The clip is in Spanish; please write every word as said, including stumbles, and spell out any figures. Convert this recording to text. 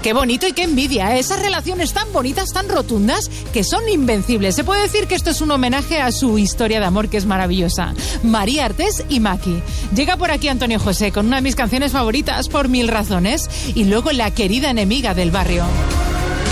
Qué bonito y qué envidia, ¿eh? Esas relaciones tan bonitas, tan rotundas, que son invencibles. Se puede decir que esto es un homenaje a su historia de amor, que es maravillosa. María Artés y Maki. Llega por aquí Antonio José con una de mis canciones favoritas, Por mil razones, y luego La querida enemiga del barrio.